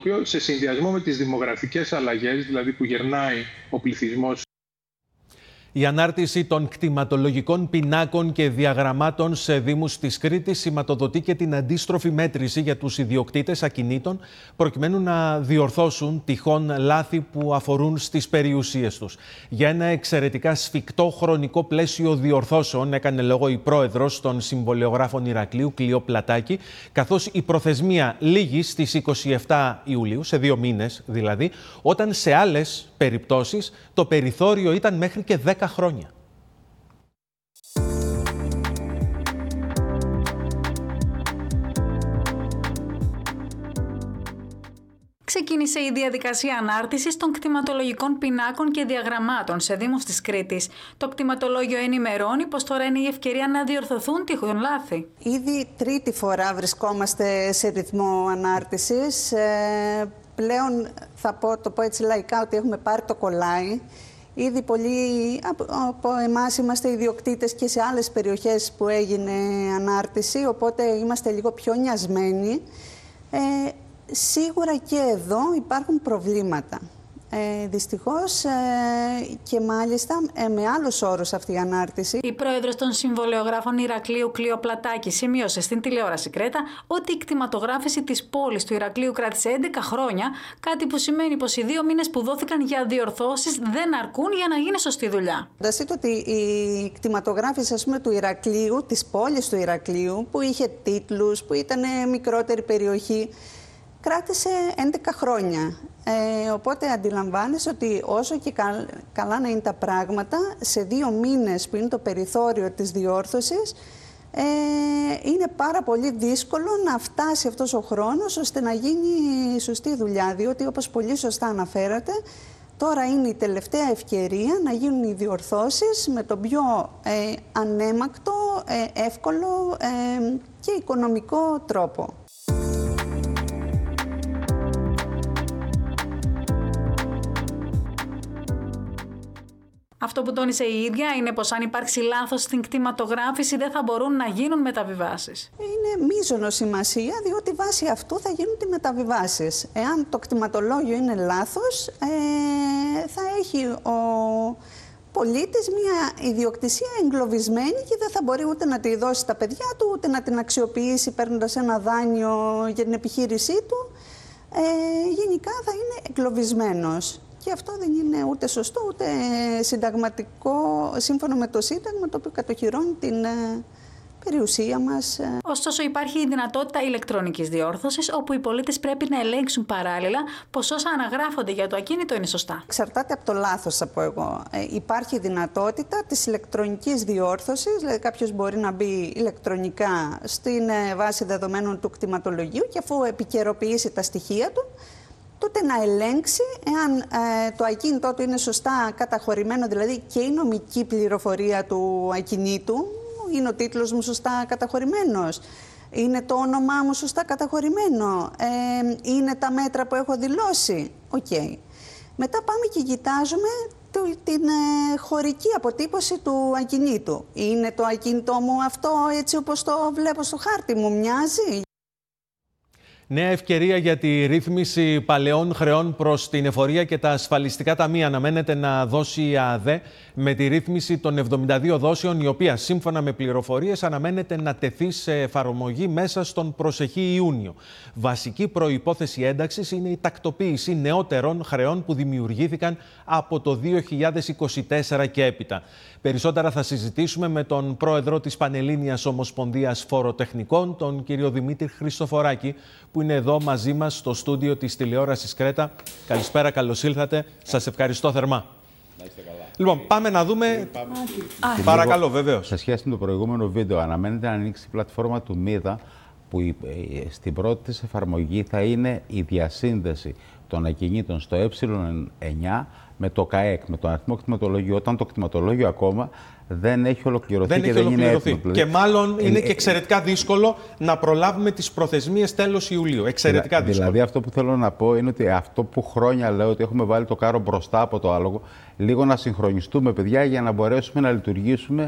σε συνδυασμό με τις δημογραφικές αλλαγές, δηλαδή που γερνάει ο πληθυσμός. Η ανάρτηση των κτηματολογικών πινάκων και διαγραμμάτων σε δήμους της Κρήτης σηματοδοτεί και την αντίστροφη μέτρηση για τους ιδιοκτήτες ακινήτων, προκειμένου να διορθώσουν τυχόν λάθη που αφορούν στις περιουσίες τους. Για ένα εξαιρετικά σφικτό χρονικό πλαίσιο διορθώσεων έκανε λόγο η πρόεδρος των Συμβολιογράφων Ηρακλείου, Κλείο Πλατάκη, καθώς η προθεσμία λήγει στις 27 Ιουλίου, σε 2 μήνες δηλαδή, όταν σε άλλες περιπτώσεις το περιθώριο ήταν μέχρι και 10 χρόνια. Ξεκίνησε η διαδικασία ανάρτησης των κτηματολογικών πινάκων και διαγραμμάτων σε δήμους της Κρήτης. Το κτηματολόγιο ενημερώνει πως τώρα είναι η ευκαιρία να διορθωθούν τυχόν λάθη. Ήδη τρίτη φορά βρισκόμαστε σε ρυθμό ανάρτησης. Πλέον θα το πω έτσι λαϊκά ότι έχουμε πάρει το κολλάι. Ήδη πολλοί από εμάς είμαστε ιδιοκτήτες και σε άλλες περιοχές που έγινε ανάρτηση, οπότε είμαστε λίγο πιο νοιασμένοι. Σίγουρα και εδώ υπάρχουν προβλήματα. Δυστυχώς και μάλιστα με άλλους όρους αυτή η ανάρτηση. Η πρόεδρος των Συμβολιογράφων Ηρακλείου, Κλείο Πλατάκη, σημείωσε στην τηλεόραση Κρέτα ότι η κτηματογράφηση της πόλης του Ηρακλείου κράτησε 11 χρόνια, κάτι που σημαίνει πως οι 2 μήνες που δόθηκαν για διορθώσεις δεν αρκούν για να γίνει σωστή δουλειά. Φανταστείτε ότι η κτηματογράφηση, ας πούμε, του Ηρακλείου, της πόλης του Ηρακλείου, που είχε τίτλους, που ήταν μικρότερη περιοχή, κράτησε 11 χρόνια. Οπότε αντιλαμβάνεσαι ότι όσο και καλά να είναι τα πράγματα, σε 2 μήνες που είναι το περιθώριο της διόρθωσης, είναι πάρα πολύ δύσκολο να φτάσει αυτός ο χρόνος ώστε να γίνει σωστή δουλειά. Διότι, όπως πολύ σωστά αναφέρατε, τώρα είναι η τελευταία ευκαιρία να γίνουν οι διορθώσεις με τον πιο ανέμακτο, εύκολο και οικονομικό τρόπο. Αυτό που τόνισε η ίδια είναι πως αν υπάρξει λάθος στην κτηματογράφηση δεν θα μπορούν να γίνουν μεταβιβάσεις. Είναι μείζωνος σημασία, διότι βάσει αυτού θα γίνουν οι μεταβιβάσεις. Εάν το κτηματολόγιο είναι λάθος, θα έχει ο πολίτης μια ιδιοκτησία εγκλωβισμένη και δεν θα μπορεί ούτε να τη δώσει στα παιδιά του, ούτε να την αξιοποιήσει παίρνοντας ένα δάνειο για την επιχείρησή του. Γενικά θα είναι εγκλωβισμένος. Και αυτό δεν είναι ούτε σωστό, ούτε συνταγματικό, σύμφωνα με το Σύνταγμα, το οποίο κατοχυρώνει την περιουσία μας. Ωστόσο, υπάρχει η δυνατότητα ηλεκτρονικής διόρθωσης, όπου οι πολίτες πρέπει να ελέγξουν παράλληλα πως όσα αναγράφονται για το ακίνητο είναι σωστά. Εξαρτάται από το λάθος, θα πω εγώ. Υπάρχει η δυνατότητα της ηλεκτρονικής διόρθωσης, δηλαδή κάποιος μπορεί να μπει ηλεκτρονικά στην βάση δεδομένων του κτηματολογίου και αφού επικαιροποιήσει τα στοιχεία του, τότε να ελέγξει εάν το ακίνητό του είναι σωστά καταχωρημένο, δηλαδή και η νομική πληροφορία του ακινήτου, είναι ο τίτλος μου σωστά καταχωρημένος, είναι το όνομά μου σωστά καταχωρημένο, είναι τα μέτρα που έχω δηλώσει. Okay. Μετά πάμε και κοιτάζουμε την χωρική αποτύπωση του ακινήτου. Είναι το ακίνητό μου αυτό έτσι όπως το βλέπω στο χάρτη μου, μοιάζει? Νέα ευκαιρία για τη ρύθμιση παλαιών χρεών προς την εφορία και τα ασφαλιστικά ταμεία αναμένεται να δώσει η ΑΔΕ με τη ρύθμιση των 72 δόσεων, η οποία σύμφωνα με πληροφορίες αναμένεται να τεθεί σε εφαρμογή μέσα στον προσεχή Ιούνιο. Βασική προϋπόθεση ένταξης είναι η τακτοποίηση νεότερων χρεών που δημιουργήθηκαν από το 2024 και έπειτα. Περισσότερα θα συζητήσουμε με τον πρόεδρο της Πανελλήνιας Ομοσπονδίας Φοροτεχνικών, τον κύριο Δημήτρη Χριστοφοράκη, που είναι εδώ μαζί μας στο στούντιο της τηλεόρασης Κρέτα. Καλησπέρα, καλώς ήλθατε. Σας ευχαριστώ θερμά. Να είστε καλά. Λοιπόν, πάμε να δούμε. Παρακαλώ, βεβαίως. Σε σχέση με το προηγούμενο βίντεο, αναμένεται να ανοίξει η πλατφόρμα του ΜΙΔΑ, που στην πρώτη της εφαρμογή θα είναι η διασύνδεση των ακινήτων στο ε9 με το ΚΑΕΚ, με το αριθμό κτηματολογίου, όταν το κτηματολόγιο ακόμα δεν έχει ολοκληρωθεί είναι έτοιμο. Και μάλλον είναι και εξαιρετικά δύσκολο να προλάβουμε τις προθεσμίες τέλος Ιουλίου. Εξαιρετικά δύσκολο. Δηλαδή, αυτό που θέλω να πω είναι ότι αυτό που χρόνια λέω ότι έχουμε βάλει το κάρο μπροστά από το άλογο, λίγο να συγχρονιστούμε, παιδιά, για να μπορέσουμε να λειτουργήσουμε